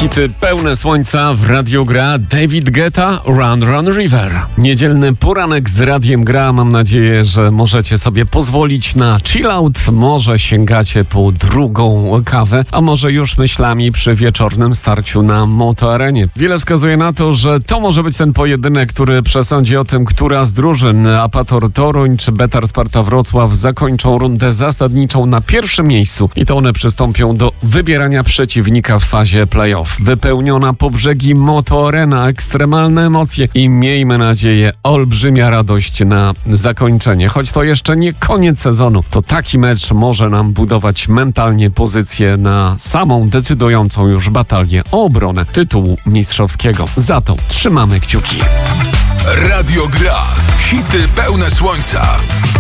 Hity pełne słońca w Radiu Gra. David Guetta, Run Run River. Niedzielny poranek z Radiem Gra. Mam nadzieję, że możecie sobie pozwolić na chill out. Może sięgacie po drugą kawę, a może już myślami przy wieczornym starciu na motoarenie. Wiele wskazuje na to, że to może być ten pojedynek, który przesądzi o tym, która z drużyn, Apator Toruń czy Betar Sparta Wrocław, zakończą rundę zasadniczą na pierwszym miejscu i to one przystąpią do wybierania przeciwnika w fazie playoff. Wypełniona po brzegi motoarena, ekstremalne emocje i miejmy nadzieję olbrzymia radość na zakończenie. Choć to jeszcze nie koniec sezonu, to taki mecz może nam budować mentalnie pozycję na samą decydującą już batalię o obronę tytułu mistrzowskiego. Za to trzymamy kciuki. Radio Gra. Hity pełne słońca.